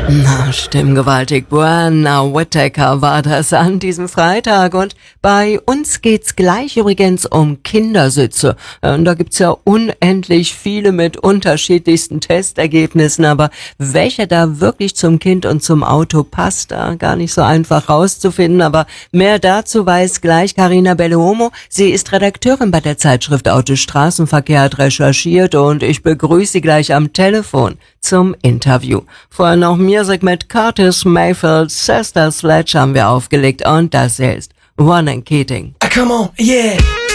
Na, stimmgewaltig. Buena Whittaker war das an diesem Freitag. Und bei uns geht's gleich übrigens um Kindersitze. Da gibt's ja unendlich viele mit unterschiedlichsten Testergebnissen. Aber welcher da wirklich zum Kind und zum Auto passt, da gar nicht so einfach rauszufinden. Aber mehr dazu weiß gleich Carina Bellomo. Sie ist Redakteurin bei der Zeitschrift Auto Straßenverkehr, hat recherchiert und ich begrüße sie gleich am Telefon zum Interview. Vorher noch Music mit Curtis Mayfield, Sister Sledge haben wir aufgelegt und das hier ist One and Keating. Come on, yeah.